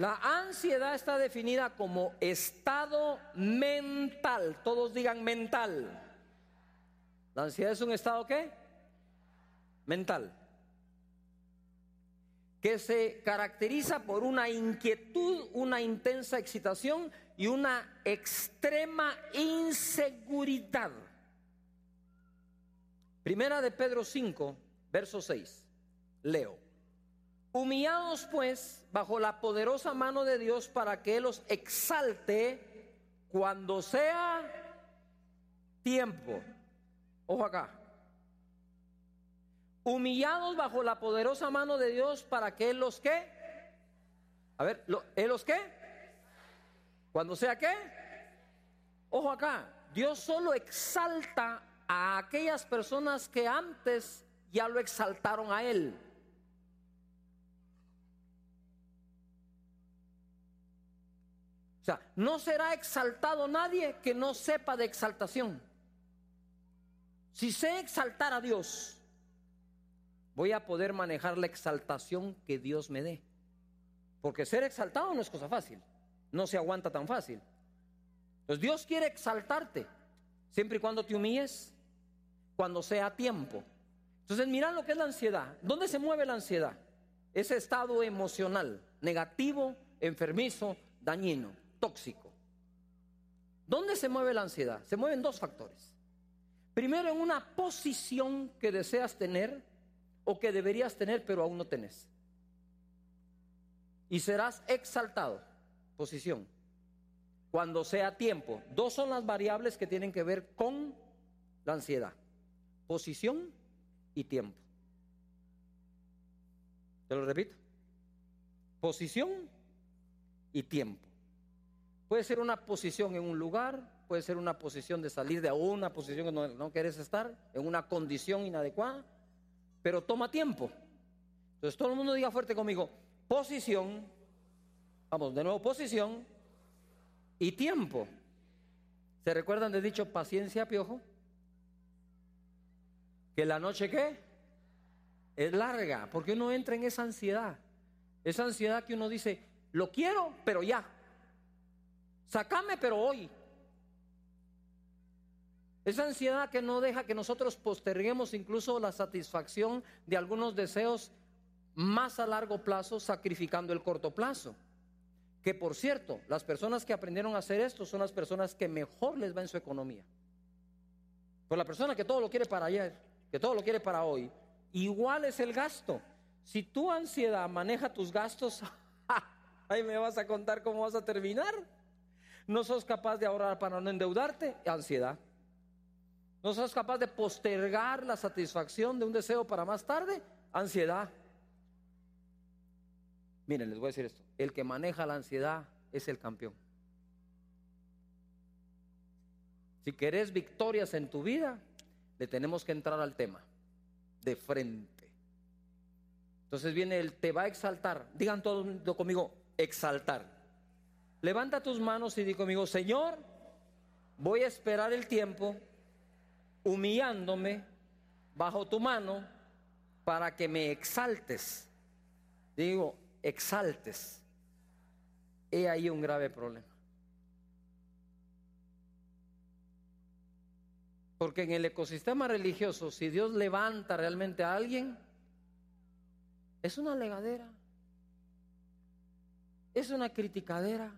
La ansiedad está definida como estado mental. Todos digan mental. La ansiedad es un estado ¿qué? Mental. Que se caracteriza por una inquietud, una intensa excitación y una extrema inseguridad. Primera de Pedro 5, verso 6. Leo. Humillados pues bajo la poderosa mano de Dios para que Él los exalte cuando sea tiempo. Ojo acá. Humillados bajo la poderosa mano de Dios para que Él los ¿qué? A ver, ¿Él los qué? Cuando sea ¿qué? Ojo acá. Dios solo exalta a aquellas personas que antes ya lo exaltaron a Él. O sea, no será exaltado nadie que no sepa de exaltación. Si sé exaltar a Dios, voy a poder manejar la exaltación que Dios me dé. Porque ser exaltado no es cosa fácil. No se aguanta tan fácil. Entonces Dios quiere exaltarte, siempre y cuando te humilles, cuando sea tiempo. Entonces mirad lo que es la ansiedad. ¿Dónde se mueve la ansiedad? Ese estado emocional, negativo, enfermizo, dañino, tóxico. ¿Dónde se mueve la ansiedad? Se mueven dos factores. Primero, en una posición que deseas tener o que deberías tener pero aún no tenés. Y serás exaltado, posición, cuando sea tiempo. Dos son las variables que tienen que ver con la ansiedad: posición y tiempo. Te lo repito: posición y tiempo. Puede ser una posición en un lugar, puede ser una posición de salir de una posición que no quieres estar, en una condición inadecuada, pero toma tiempo. Entonces todo el mundo diga fuerte conmigo: posición, vamos de nuevo, posición y tiempo. ¿Se recuerdan del dicho paciencia, piojo? Que la noche ¿qué? Es larga, porque uno entra en esa ansiedad que uno dice: lo quiero, pero ya. Sácame, pero hoy. Esa ansiedad que no deja que nosotros posterguemos incluso la satisfacción de algunos deseos más a largo plazo, sacrificando el corto plazo. Que por cierto, las personas que aprendieron a hacer esto son las personas que mejor les va en su economía. Por la persona que todo lo quiere para ayer, que todo lo quiere para hoy, igual es el gasto. Si tu ansiedad maneja tus gastos, ahí me vas a contar cómo vas a terminar. No sos capaz de ahorrar para no endeudarte, ansiedad. No sos capaz de postergar la satisfacción de un deseo para más tarde, ansiedad. Miren, les voy a decir esto: el que maneja la ansiedad es el campeón. Si querés victorias en tu vida, le tenemos que entrar al tema de frente. Entonces viene el te va a exaltar. Digan todo conmigo: exaltar. Levanta tus manos y di conmigo: Señor, voy a esperar el tiempo humillándome bajo tu mano para que me exaltes. Digo, exaltes. He ahí un grave problema. Porque en el ecosistema religioso, si Dios levanta realmente a alguien, es una legadera, es una criticadera.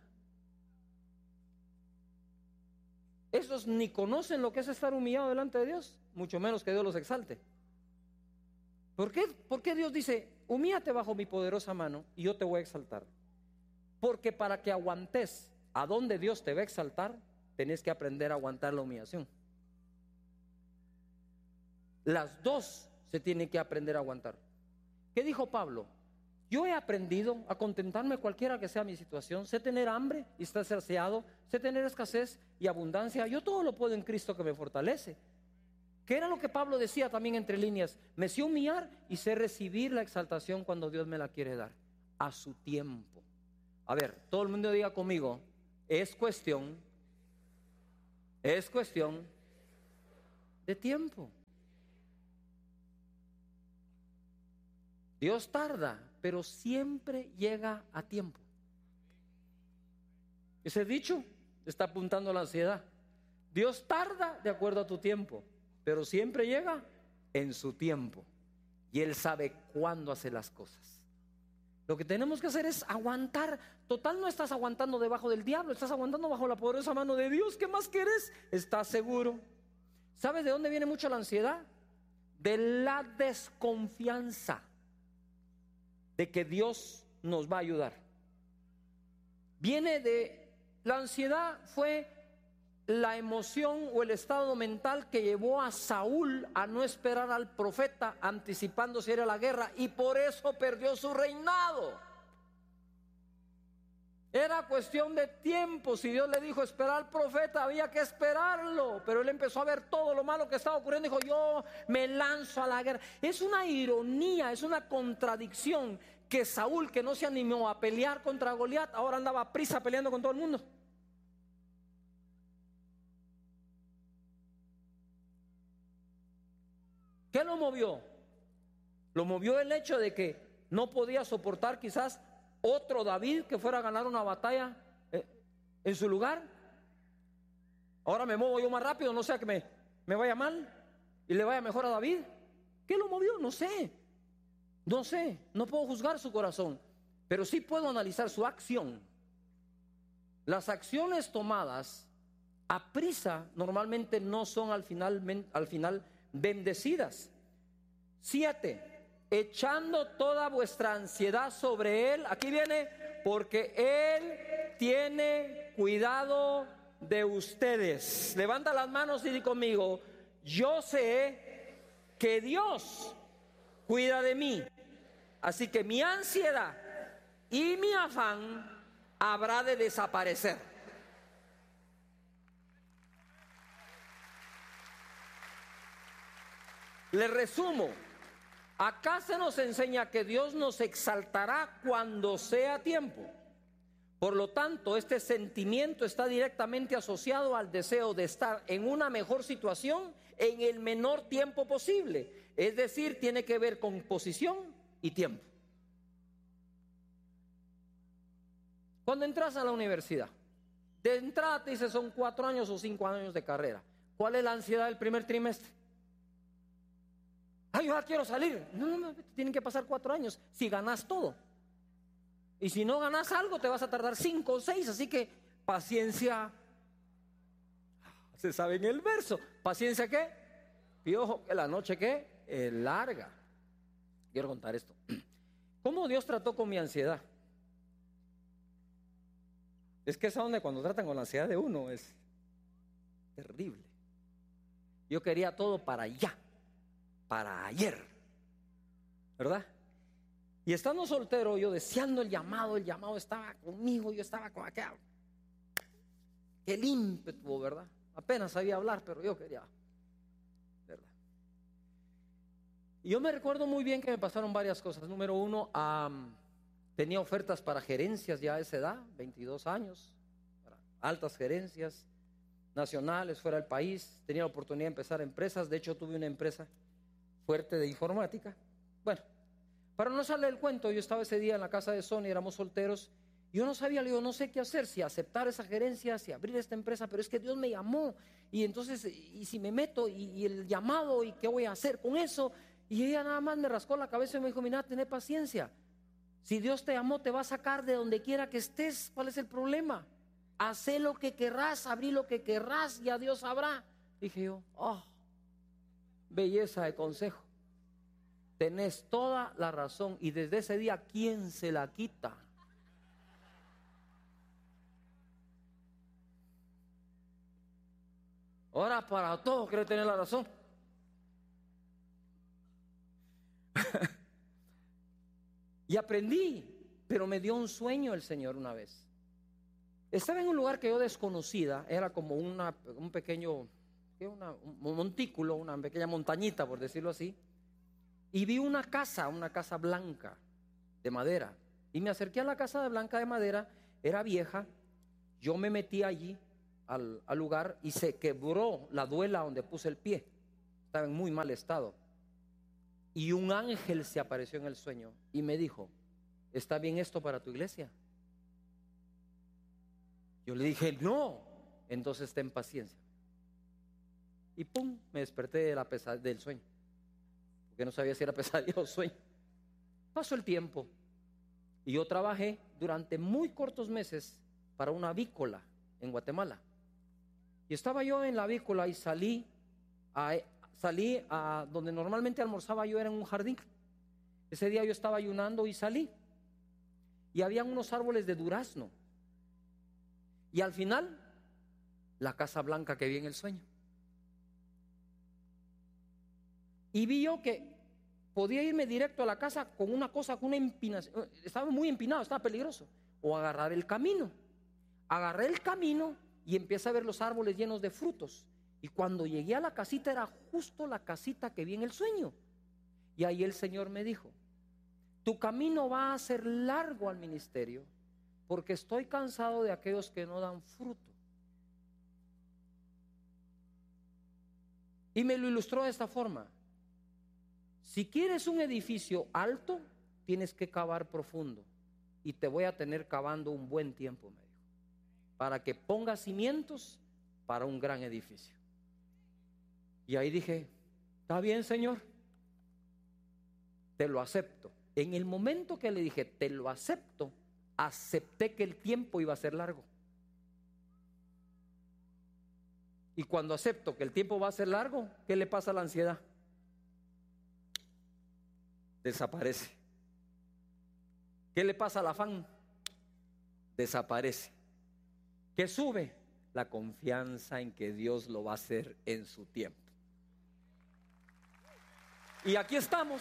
Esos ni conocen lo que es estar humillado delante de Dios, mucho menos que Dios los exalte. ¿Por qué? ¿Por qué Dios dice: humíllate bajo mi poderosa mano y yo te voy a exaltar? Porque para que aguantes a donde Dios te va a exaltar, tenés que aprender a aguantar la humillación. Las dos se tienen que aprender a aguantar. ¿Qué dijo Pablo? Yo he aprendido a contentarme cualquiera que sea mi situación. Sé tener hambre y estar saciado. Sé tener escasez y abundancia. Yo todo lo puedo en Cristo que me fortalece. ¿Qué era lo que Pablo decía también entre líneas? Me sé humillar y sé recibir la exaltación cuando Dios me la quiere dar, a su tiempo. A ver, todo el mundo diga conmigo: es cuestión de tiempo. Dios tarda, pero siempre llega a tiempo. Ese dicho está apuntando a la ansiedad. Dios tarda de acuerdo a tu tiempo, pero siempre llega en su tiempo. Y Él sabe cuándo hace las cosas. Lo que tenemos que hacer es aguantar. Total, no estás aguantando debajo del diablo, estás aguantando bajo la poderosa mano de Dios. ¿Qué más quieres? ¿Estás seguro? ¿Sabes de dónde viene mucho la ansiedad? De la desconfianza de que Dios nos va a ayudar. Viene de la ansiedad, fue la emoción o el estado mental que llevó a Saúl a no esperar al profeta, anticipándose ir a la guerra, y por eso perdió su reinado. Era cuestión de tiempo. Si Dios le dijo esperar al profeta, había que esperarlo, pero él empezó a ver todo lo malo que estaba ocurriendo y dijo: yo me lanzo a la guerra. Es una ironía, es una contradicción que Saúl, que no se animó a pelear contra Goliat, ahora andaba a prisa peleando con todo el mundo. ¿Qué lo movió? Lo movió el hecho de que no podía soportar quizás otro David que fuera a ganar una batalla en su lugar. Ahora me muevo yo más rápido, no sea que me vaya mal y le vaya mejor a David. ¿Qué lo movió? No sé, no puedo juzgar su corazón, pero sí puedo analizar su acción. Las acciones tomadas a prisa normalmente no son al final bendecidas. 7. Echando toda vuestra ansiedad sobre Él. Aquí viene: porque Él tiene cuidado de ustedes. Levanta las manos y di conmigo: yo sé que Dios cuida de mí, así que mi ansiedad y mi afán habrá de desaparecer. Le resumo. Acá se nos enseña que Dios nos exaltará cuando sea tiempo. Por lo tanto, este sentimiento está directamente asociado al deseo de estar en una mejor situación en el menor tiempo posible. Es decir, tiene que ver con posición y tiempo. Cuando entras a la universidad, de entrada te dice son 4 años o 5 años de carrera. ¿Cuál es la ansiedad del primer trimestre? Yo ya quiero salir. No, tienen que pasar 4 años si ganas todo. Y si no ganas algo, te vas a tardar 5 o 6. Así que paciencia. Se sabe en el verso. ¿Paciencia qué? Piojo, que la noche qué es larga. Quiero contar esto. ¿Cómo Dios trató con mi ansiedad? Es que esa onda cuando tratan con la ansiedad de uno es terrible. Yo quería todo para allá, para ayer, ¿verdad? Y estando soltero, yo deseando el llamado estaba conmigo, yo estaba con aquel ímpetu, ¿verdad? Apenas sabía hablar, pero yo quería, ¿verdad? Y yo me recuerdo muy bien que me pasaron varias cosas. Número 1, tenía ofertas para gerencias ya a esa edad, 22 años, para altas gerencias nacionales, fuera del país. Tenía la oportunidad de empezar empresas. De hecho, tuve una empresa fuerte de informática. Bueno, para no sale el cuento, yo estaba ese día en la casa de Sony, éramos solteros. Yo no sabía, le digo, no sé qué hacer, si aceptar esa gerencia, si abrir esta empresa, pero es que Dios me llamó. Y entonces, y si me meto, y el llamado, y qué voy a hacer con eso. Y ella nada más me rascó la cabeza y me dijo: mira, tené paciencia. Si Dios te llamó, te va a sacar de donde quiera que estés. ¿Cuál es el problema? Hacé lo que querrás, abrí lo que querrás, ya Dios sabrá. Dije yo: belleza de consejo. Tenés toda la razón. Y desde ese día, ¿quién se la quita? Ahora para todo quiere tener la razón. Y aprendí, pero me dio un sueño el Señor una vez. Estaba en un lugar que yo desconocida, era como un pequeño, un montículo, una pequeña montañita, por decirlo así. Y vi una casa blanca de madera. Y me acerqué a la casa blanca de madera, era vieja. Yo me metí allí al lugar y se quebró la duela donde puse el pie. Estaba en muy mal estado. Y un ángel se apareció en el sueño y me dijo: ¿está bien esto para tu iglesia? Yo le dije, no. Entonces ten paciencia. Y pum, me desperté del sueño, porque no sabía si era pesadilla o sueño. Pasó el tiempo y yo trabajé durante muy cortos meses para una avícola en Guatemala. Y estaba yo en la avícola y salí a donde normalmente almorzaba yo, era en un jardín. Ese día yo estaba ayunando y salí. Y había unos árboles de durazno. Y al final, la casa blanca que vi en el sueño. Y vi yo que podía irme directo a la casa con una empinación. Estaba muy empinado, estaba peligroso. O agarrar el camino. Agarré el camino y empecé a ver los árboles llenos de frutos. Y cuando llegué a la casita, era justo la casita que vi en el sueño. Y ahí el Señor me dijo: tu camino va a ser largo al ministerio, porque estoy cansado de aquellos que no dan fruto. Y me lo ilustró de esta forma: si quieres un edificio alto, tienes que cavar profundo, y te voy a tener cavando un buen tiempo, me dijo, para que pongas cimientos para un gran edificio. Y ahí dije: está bien, Señor, te lo acepto. En el momento que le dije te lo acepto, acepté que el tiempo iba a ser largo. Y cuando acepto que el tiempo va a ser largo, ¿qué le pasa a la ansiedad? Desaparece. ¿Qué le pasa al afán? Desaparece. ¿Qué sube? La confianza en que Dios lo va a hacer en su tiempo. Y aquí estamos.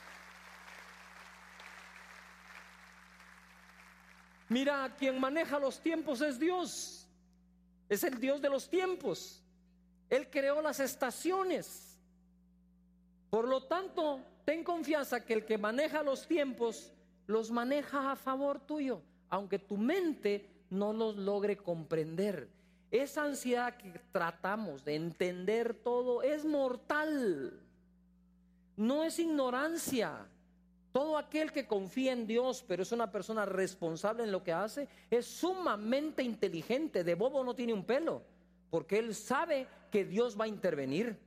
Mira, quien maneja los tiempos es Dios. Es el Dios de los tiempos. Él creó las estaciones. Por lo tanto, ten confianza que el que maneja los tiempos los maneja a favor tuyo, aunque tu mente no los logre comprender. Esa ansiedad que tratamos de entender todo es mortal. No es ignorancia. Todo aquel que confía en Dios, pero es una persona responsable en lo que hace, es sumamente inteligente. De bobo no tiene un pelo, porque él sabe que Dios va a intervenir.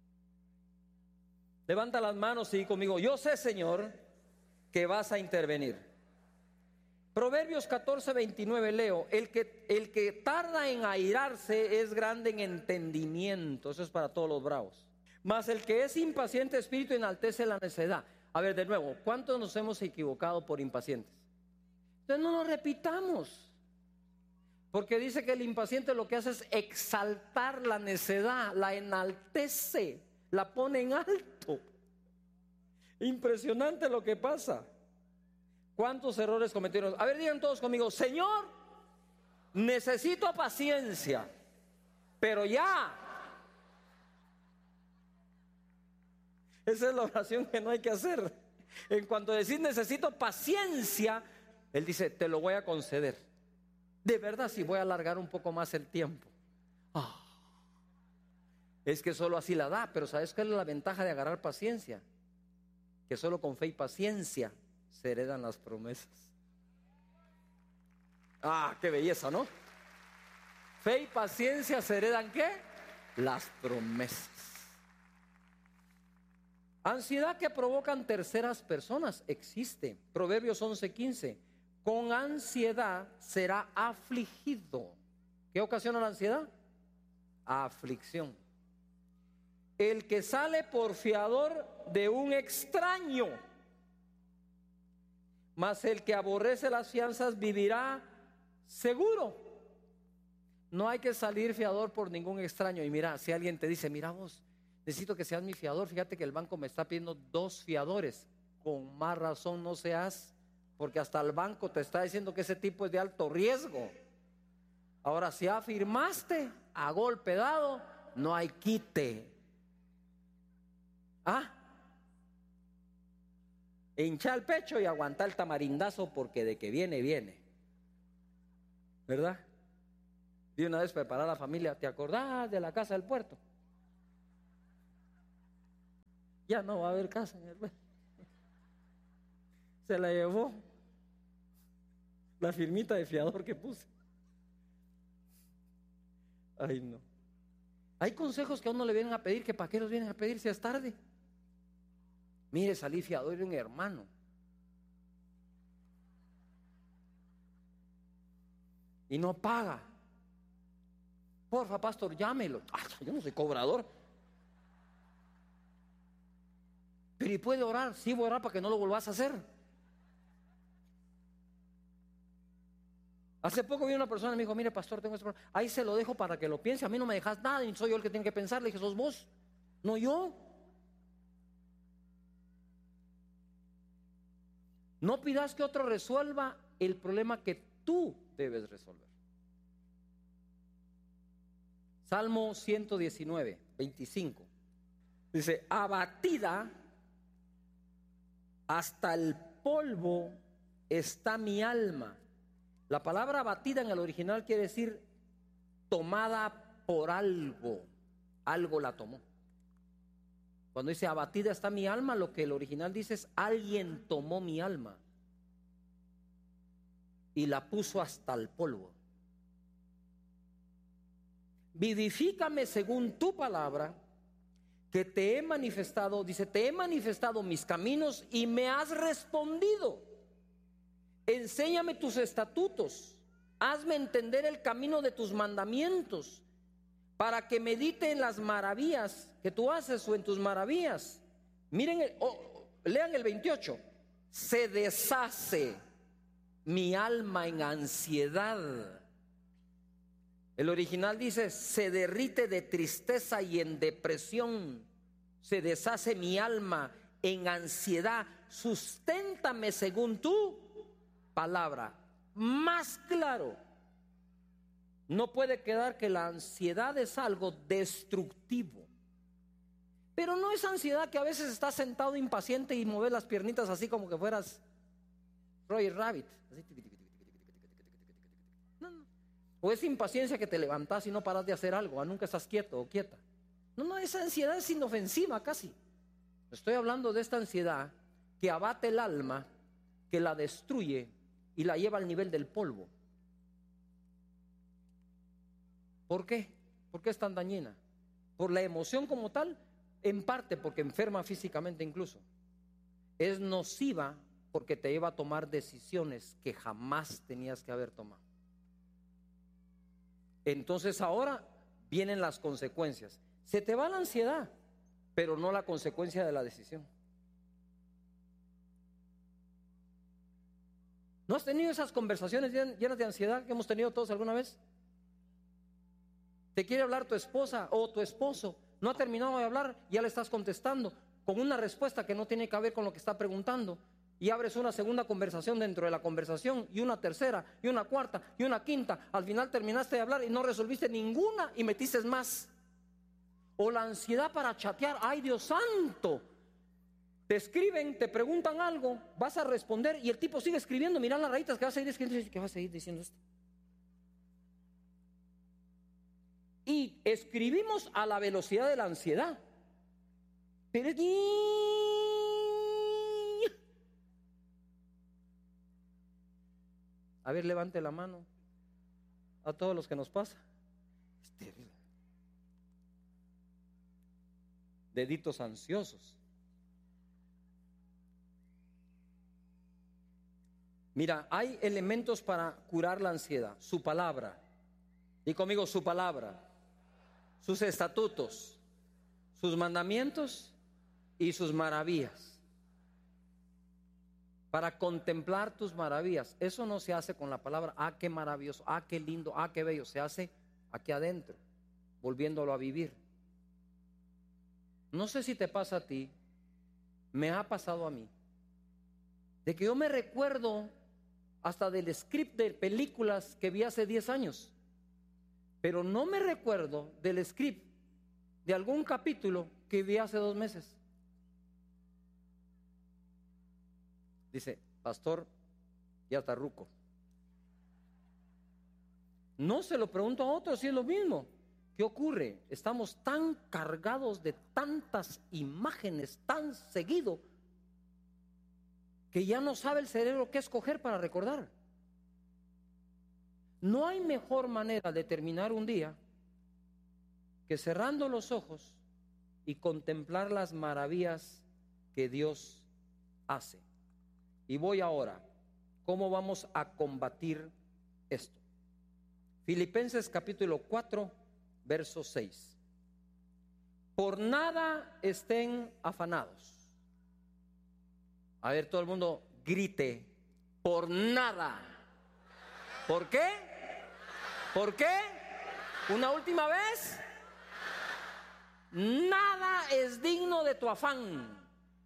Levanta las manos y di conmigo: yo sé, Señor, que vas a intervenir. Proverbios 14:29 leo: el que tarda en airarse es grande en entendimiento. Eso es para todos los bravos. Mas el que es impaciente de espíritu enaltece la necedad. A ver, de nuevo, ¿cuántos nos hemos equivocado por impacientes? Entonces no lo repitamos, porque dice que el impaciente lo que hace es exaltar la necedad, la enaltece, la pone en alto. Impresionante lo que pasa. ¿Cuántos errores cometieron? A ver, digan todos conmigo: Señor, necesito paciencia, pero ya. Esa es la oración que no hay que hacer. En cuanto decís necesito paciencia, Él dice: te lo voy a conceder. De verdad, si voy a alargar un poco más el tiempo. Es que solo así la da. Pero ¿sabes cuál es la ventaja de agarrar paciencia? Que solo con fe y paciencia se heredan las promesas. Qué belleza, ¿no? Fe y paciencia se heredan, ¿qué? Las promesas. Ansiedad que provocan terceras personas existe. Proverbios 11:15: con ansiedad será afligido. ¿Qué ocasiona la ansiedad? Aflicción. El que sale por fiador de un extraño, mas el que aborrece las fianzas vivirá seguro. No hay que salir fiador por ningún extraño. Y mira, si alguien te dice: mira vos, necesito que seas mi fiador, fíjate que el banco me está pidiendo 2 fiadores. Con más razón no seas, porque hasta el banco te está diciendo que ese tipo es de alto riesgo. Ahora, si afirmaste a golpe dado, no hay quite. Hincha el pecho y aguanta el tamarindazo, porque de que viene, viene. ¿Verdad? De una vez preparar a la familia: ¿te acordás de la casa del puerto? Ya no va a haber casa en el puerto. Se la llevó la firmita de fiador que puse. Ay, no. Hay consejos que a uno le vienen a pedir, que para qué los vienen a pedir si es tarde. Mire, salí fiador de un hermano. Y no paga. Porfa, pastor, llámelo. Ay, yo no soy cobrador. Pero ¿y puede orar? Sí, voy a orar para que no lo vuelvas a hacer. Hace poco vi una persona y me dijo, mire, pastor, tengo este problema. Ahí se lo dejo para que lo piense. A mí no me dejas nada y soy yo el que tiene que pensar. Le dije, sos vos, no yo. No pidas que otro resuelva el problema que tú debes resolver. Salmo 119, 25. Dice, abatida hasta el polvo está mi alma. La palabra abatida en el original quiere decir tomada por algo. Algo la tomó. Cuando dice abatida está mi alma, lo que el original dice es alguien tomó mi alma y la puso hasta el polvo. Vivifícame según tu palabra, que te he manifestado, dice, te he manifestado mis caminos y me has respondido. Enséñame tus estatutos, hazme entender el camino de tus mandamientos, para que medite en las maravillas que tú haces o en tus maravillas. Miren, lean el 28. Se deshace mi alma en ansiedad. El original dice, se derrite de tristeza y en depresión. Se deshace mi alma en ansiedad. Susténtame según tu palabra. Más claro, no puede quedar que la ansiedad es algo destructivo. Pero no es ansiedad que a veces estás sentado impaciente y mueves las piernitas así como que fueras Roger Rabbit. No, no. O es impaciencia que te levantas y no paras de hacer algo, nunca estás quieto o quieta. No, no, esa ansiedad es inofensiva casi. Estoy hablando de esta ansiedad que abate el alma, que la destruye y la lleva al nivel del polvo. ¿Por qué? ¿Por qué es tan dañina? Por la emoción como tal, en parte porque enferma físicamente incluso. Es nociva porque te lleva a tomar decisiones que jamás tenías que haber tomado. Entonces ahora vienen las consecuencias. Se te va la ansiedad, pero no la consecuencia de la decisión. ¿No has tenido esas conversaciones llenas de ansiedad que hemos tenido todos alguna vez? Te quiere hablar tu esposa o tu esposo, no ha terminado de hablar, ya le estás contestando con una respuesta que no tiene que ver con lo que está preguntando, y abres una segunda conversación dentro de la conversación, y una tercera, y una cuarta, y una quinta. Al final terminaste de hablar y no resolviste ninguna y metiste más. O la ansiedad para chatear. ¡Ay, Dios santo! Te escriben, te preguntan algo, vas a responder y el tipo sigue escribiendo. Mira las rayitas que vas a seguir escribiendo. ¿Qué vas a seguir diciendo esto? Y escribimos a la velocidad de la ansiedad. Pero a ver, levante la mano a todos los que nos pasa. Es terrible. Deditos ansiosos. Mira, hay elementos para curar la ansiedad. Su palabra. Y conmigo, su palabra. Sus estatutos, sus mandamientos y sus maravillas. Para contemplar tus maravillas. Eso no se hace con la palabra, ah, qué maravilloso, ah, qué lindo, ah, qué bello. Se hace aquí adentro, volviéndolo a vivir. No sé si te pasa a ti, me ha pasado a mí, de que yo me recuerdo hasta del script de películas que vi hace 10 años. Pero no me recuerdo del script de algún capítulo que vi hace 2 meses. Dice, pastor, ya está ruco. No se lo pregunto a otros si es lo mismo. ¿Qué ocurre? Estamos tan cargados de tantas imágenes tan seguido que ya no sabe el cerebro qué escoger para recordar. No hay mejor manera de terminar un día que cerrando los ojos y contemplar las maravillas que Dios hace. Y voy ahora, ¿cómo vamos a combatir esto? Filipenses capítulo 4, verso 6. Por nada estén afanados. A ver, todo el mundo grite, por nada. ¿Por qué? ¿Por qué? Una última vez. Nada es digno de tu afán.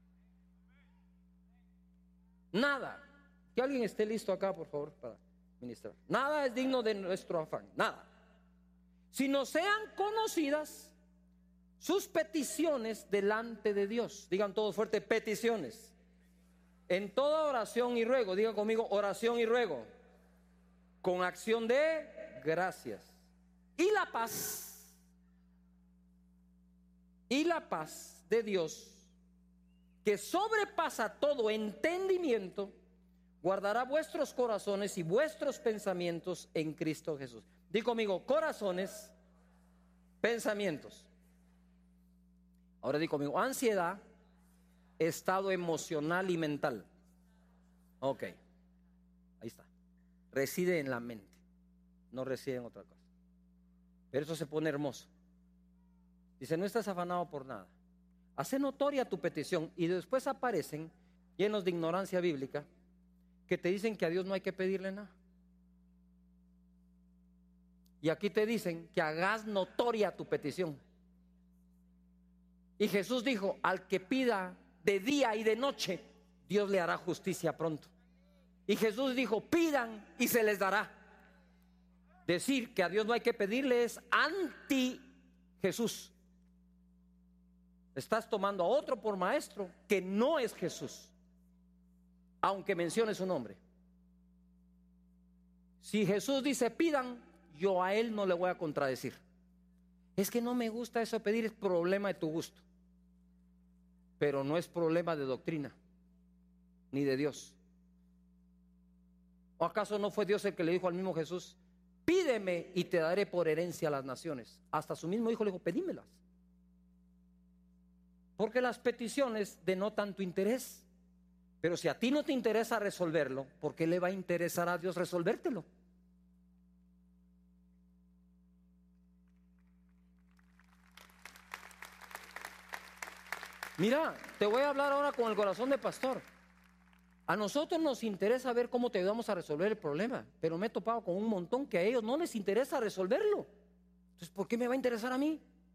Nada. Que alguien esté listo acá, por favor, para ministrar. Nada es digno de nuestro afán. Nada. Sino sean conocidas sus peticiones delante de Dios. Digan todos fuerte, peticiones. En toda oración y ruego, digan conmigo, oración y ruego, con acción de gracias. Y la paz de Dios, que sobrepasa todo entendimiento, guardará vuestros corazones y vuestros pensamientos en Cristo Jesús. Di conmigo, corazones, pensamientos. Ahora di conmigo, ansiedad, estado emocional y mental. Ok, ahí está. Reside en la mente, no reside en otra cosa. Pero eso se pone hermoso. Dice, no estás afanado por nada. Hace notoria tu petición. Y después aparecen, llenos de ignorancia bíblica, que te dicen que a Dios no hay que pedirle nada. Y aquí te dicen que hagas notoria tu petición. Y Jesús dijo, al que pida de día y de noche, Dios le hará justicia pronto. Y Jesús dijo, pidan y se les dará. Decir que a Dios no hay que pedirle es anti Jesús. Estás tomando a otro por maestro que no es Jesús, aunque mencione su nombre. Si Jesús dice pidan, yo a él no le voy a contradecir. Es que no me gusta eso de pedir, es problema de tu gusto. Pero no es problema de doctrina, ni de Dios. ¿O acaso no fue Dios el que le dijo al mismo Jesús, pídeme y te daré por herencia a las naciones? Hasta su mismo hijo le dijo, pedímelas. Porque las peticiones denotan tu interés. Pero si a ti no te interesa resolverlo, ¿por qué le va a interesar a Dios resolvértelo? Mira, te voy a hablar ahora con el corazón de pastor. A nosotros nos interesa ver cómo te ayudamos a resolver el problema, pero me he topado con un montón que a ellos no les interesa resolverlo. Entonces, ¿por qué me va a interesar a mí?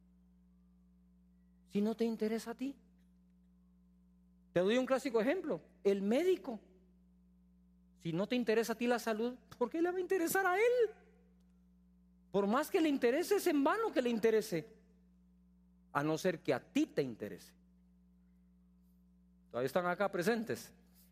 Si no te interesa a ti. Te doy un clásico ejemplo, el médico. Si no te interesa a ti la salud, ¿por qué le va a interesar a él? Por más que le interese, es en vano que le interese, a no ser que a ti te interese. ¿Todavía están acá presentes?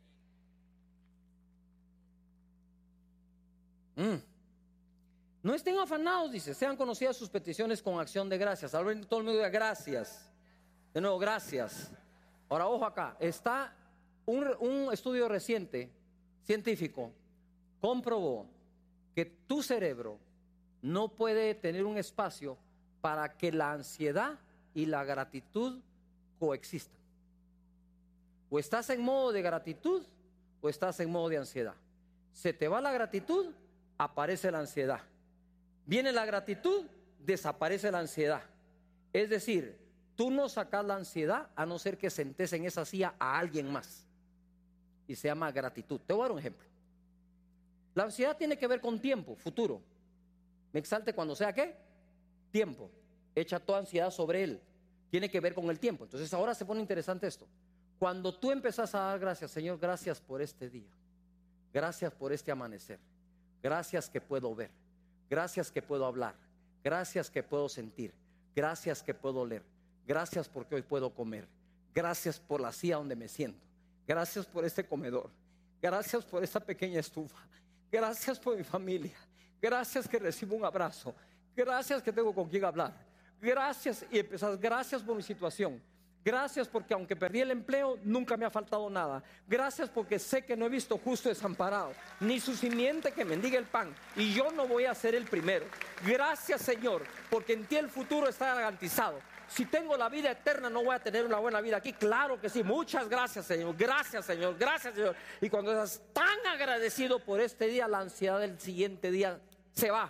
No estén afanados, dice, sean conocidas sus peticiones con acción de gracias. Ahora todo el mundo diga gracias. De nuevo, gracias. Ahora, ojo acá, está un estudio reciente, científico, comprobó que tu cerebro no puede tener un espacio para que la ansiedad y la gratitud coexistan. O estás en modo de gratitud o estás en modo de ansiedad. Se te va la gratitud, aparece la ansiedad. Viene la gratitud, desaparece la ansiedad. Es decir, tú no sacas la ansiedad a no ser que sentes en esa silla a alguien más. Y se llama gratitud. Te voy a dar un ejemplo. La ansiedad tiene que ver con tiempo, futuro. Me exalte cuando sea ¿qué? Tiempo. Echa toda ansiedad sobre él. Tiene que ver con el tiempo. Entonces ahora se pone interesante esto. Cuando tú empezás a dar gracias, Señor, gracias por este día. Gracias por este amanecer. Gracias que puedo ver. Gracias que puedo hablar. Gracias que puedo sentir. Gracias que puedo leer. Gracias porque hoy puedo comer. Gracias por la silla donde me siento. Gracias por este comedor. Gracias por esta pequeña estufa. Gracias por mi familia. Gracias que recibo un abrazo. Gracias que tengo con quien hablar. Gracias y empezás, gracias por mi situación. Gracias porque aunque perdí el empleo, nunca me ha faltado nada. Gracias porque sé que no he visto justo desamparado, ni su simiente que mendigue el pan, y yo no voy a ser el primero. Gracias, Señor, porque en ti el futuro está garantizado. Si tengo la vida eterna, no voy a tener una buena vida aquí. Claro que sí. Muchas gracias, Señor. Gracias, Señor. Gracias, Señor. Y cuando estás tan agradecido por este día, la ansiedad del siguiente día se va.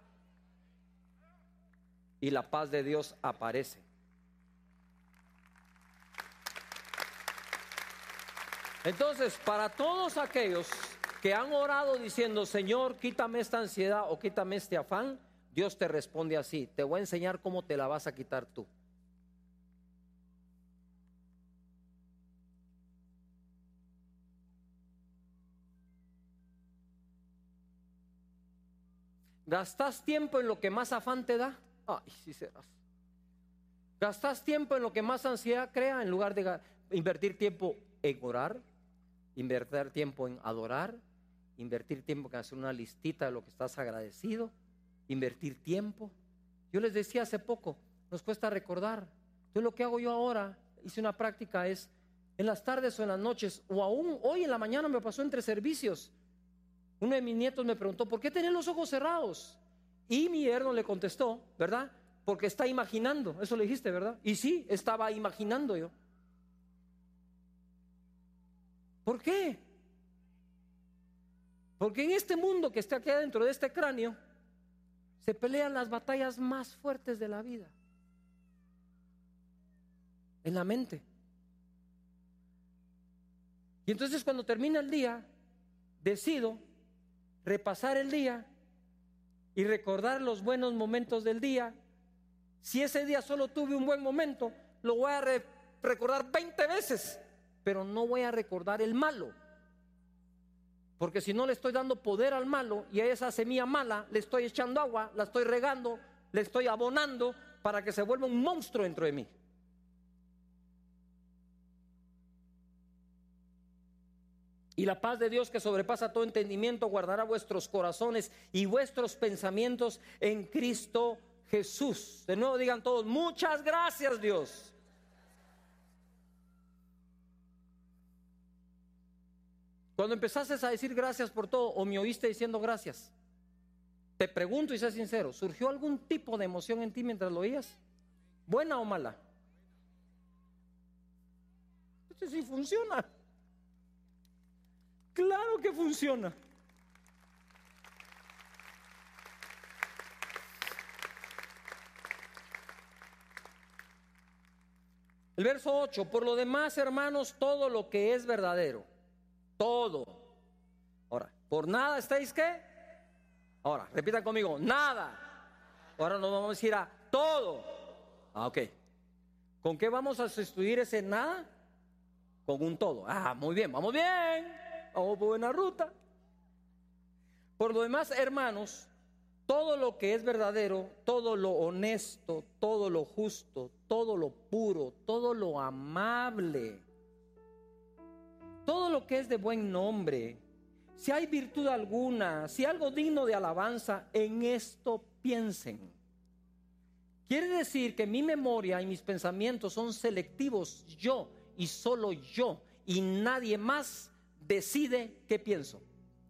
Y la paz de Dios aparece. Entonces, para todos aquellos que han orado diciendo, Señor, quítame esta ansiedad o quítame este afán, Dios te responde así: te voy a enseñar cómo te la vas a quitar tú. ¿Gastas tiempo en lo que más afán te da? Ay, sí serás. ¿Gastas tiempo en lo que más ansiedad crea en lugar de invertir tiempo en orar? Invertir tiempo en adorar, invertir tiempo en hacer una listita de lo que estás agradecido, invertir tiempo. Yo les decía hace poco, nos cuesta recordar. Entonces lo que hago yo ahora, hice una práctica, es en las tardes o en las noches, o aún hoy en la mañana me pasó entre servicios. Uno de mis nietos me preguntó, ¿por qué tenés los ojos cerrados? Y mi yerno le contestó, ¿verdad? Porque está imaginando. Eso le dijiste, ¿verdad? Y sí, estaba imaginando yo. ¿Por qué? Porque en este mundo que está aquí adentro de este cráneo se pelean las batallas más fuertes de la vida. En la mente. Y entonces cuando termina el día, decido repasar el día y recordar los buenos momentos del día. Si ese día solo tuve un buen momento, lo voy a recordar 20 veces. Pero no voy a recordar el malo, porque si no le estoy dando poder al malo, y a esa semilla mala le estoy echando agua, la estoy regando, le estoy abonando para que se vuelva un monstruo dentro de mí. Y la paz de Dios, que sobrepasa todo entendimiento, guardará vuestros corazones y vuestros pensamientos en Cristo Jesús. De nuevo digan todos, muchas gracias, Dios. Cuando empezaste a decir gracias por todo, o me oíste diciendo gracias, te pregunto y sé sincero, ¿surgió algún tipo de emoción en ti mientras lo oías? ¿Buena o mala? Esto sí funciona. Claro que funciona. El verso 8, por lo demás, hermanos, todo lo que es verdadero, todo. Ahora, ¿por nada estáis qué? Ahora, repitan conmigo, nada. Ahora nos vamos a decir a todo. Ok. ¿Con qué vamos a sustituir ese nada? Con un todo. Muy bien, vamos bien. Vamos por buena ruta. Por lo demás, hermanos, todo lo que es verdadero, todo lo honesto, todo lo justo, todo lo puro, todo lo amable, todo lo que es de buen nombre, si hay virtud alguna, si algo digno de alabanza, en esto piensen. Quiere decir que mi memoria y mis pensamientos son selectivos, yo y solo yo, y nadie más decide qué pienso.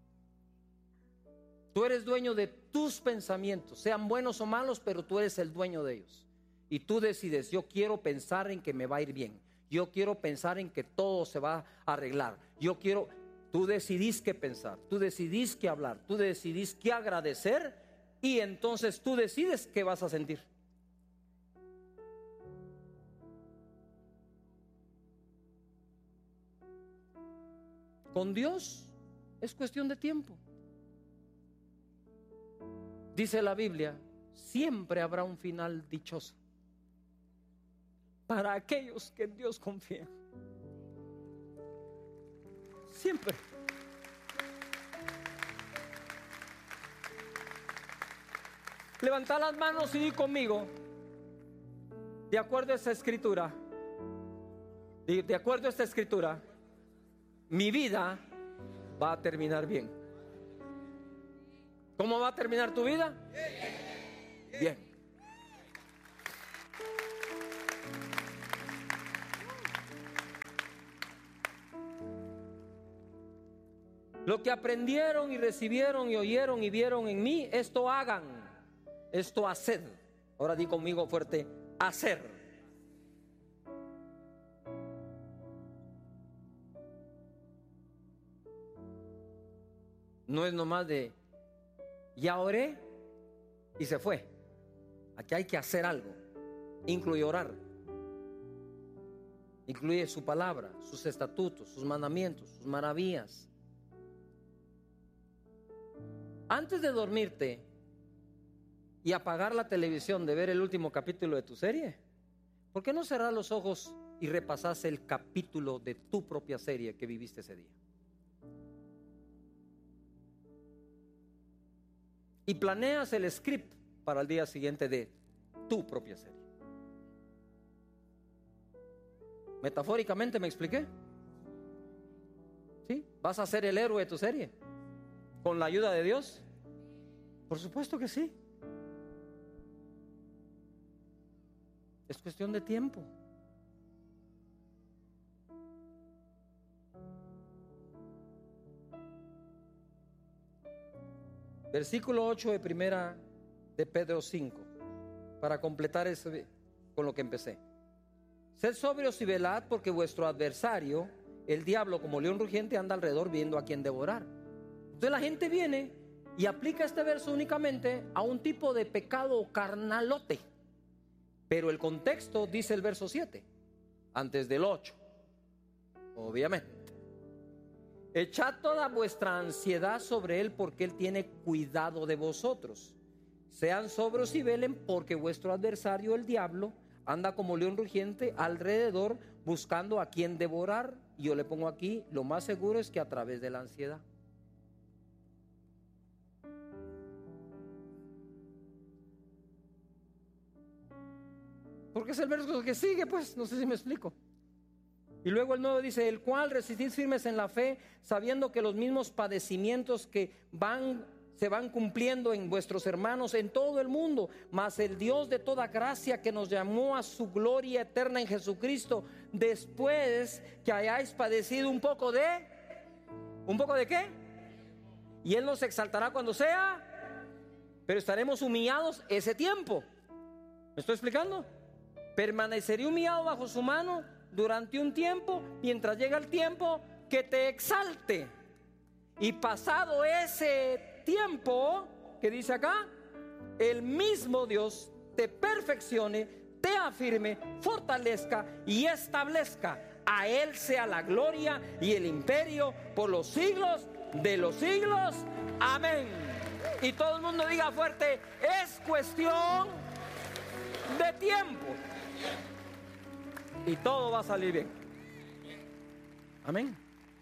Tú eres dueño de tus pensamientos, sean buenos o malos, pero tú eres el dueño de ellos. Y tú decides, yo quiero pensar en que me va a ir bien. Yo quiero pensar en que todo se va a arreglar. Tú decidís qué pensar, tú decidís qué hablar, tú decidís qué agradecer, y entonces tú decides qué vas a sentir. Con Dios es cuestión de tiempo. Dice la Biblia, siempre habrá un final dichoso para aquellos que en Dios confían. Siempre. Levanta las manos y di conmigo, de acuerdo a esta escritura, de acuerdo a esta escritura, mi vida va a terminar bien. ¿Cómo va a terminar tu vida? Bien. Lo que aprendieron y recibieron y oyeron y vieron en mí, esto hagan, esto haced. Ahora di conmigo fuerte, hacer. No es nomás de ya oré y se fue. Aquí hay que hacer algo. Incluye orar. Incluye su palabra, sus estatutos, sus mandamientos, sus maravillas. Antes de dormirte y apagar la televisión de ver el último capítulo de tu serie, ¿por qué no cerrar los ojos y repasas el capítulo de tu propia serie que viviste ese día? Y planeas el script para el día siguiente de tu propia serie. Metafóricamente me expliqué. ¿Sí? ¿Vas a ser el héroe de tu serie? ¿Con la ayuda de Dios? Por supuesto que sí. Es cuestión de tiempo. Versículo 8 de primera de Pedro 5, para completar eso con lo que empecé. Sed sobrios y velad, porque vuestro adversario, el diablo, como león rugiente, anda alrededor viendo a quien devorar. Entonces la gente viene y aplica este verso únicamente a un tipo de pecado carnalote. Pero el contexto dice el verso 7, antes del 8. Obviamente. Echad toda vuestra ansiedad sobre él, porque él tiene cuidado de vosotros. Sean sobrios y velen, porque vuestro adversario, el diablo, anda como león rugiente alrededor buscando a quien devorar. Y yo le pongo aquí, lo más seguro es que a través de la ansiedad. Porque es el verso que sigue, pues, no sé si me explico. Y luego el 9 dice, el cual resistid firmes en la fe, sabiendo que los mismos padecimientos que se van cumpliendo en vuestros hermanos en todo el mundo, mas el Dios de toda gracia, que nos llamó a su gloria eterna en Jesucristo, después que hayáis padecido un poco de qué, y él nos exaltará cuando sea, pero estaremos humillados ese tiempo. ¿Me estoy explicando? Permaneceré humillado bajo su mano durante un tiempo, mientras llega el tiempo que te exalte. Y pasado ese tiempo que dice acá, el mismo Dios te perfeccione, te afirme, fortalezca y establezca. A él sea la gloria y el imperio por los siglos de los siglos. Amén. Y todo el mundo diga fuerte, es cuestión de tiempo. Y todo va a salir bien. Amén.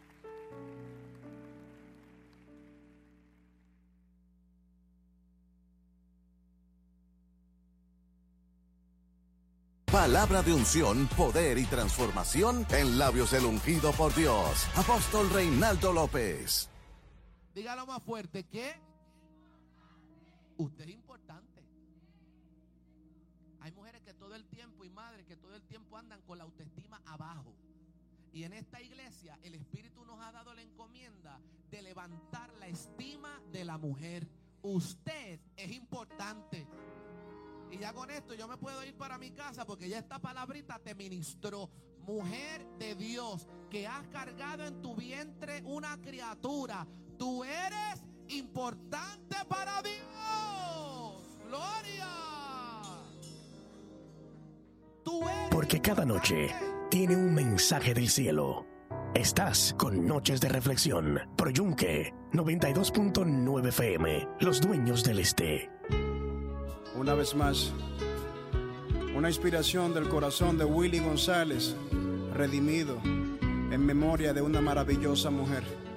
Palabra de unción, poder y transformación en labios del ungido por Dios. Apóstol Reinaldo López. Dígalo más fuerte, que usted es importante. Hay mujeres que todo el tiempo y madres que todo el tiempo andan con la autoestima abajo. Y en esta iglesia el Espíritu nos ha dado la encomienda de levantar la estima de la mujer. Usted es importante. Y ya con esto yo me puedo ir para mi casa, porque ya esta palabrita te ministró. Mujer de Dios, que has cargado en tu vientre una criatura, tú eres importante para Dios. Gloria. Porque cada noche tiene un mensaje del cielo. Estás con Noches de Reflexión por Yunque 92.9 FM, los dueños del este. Una vez más, una inspiración del corazón de Willy González, redimido en memoria de una maravillosa mujer.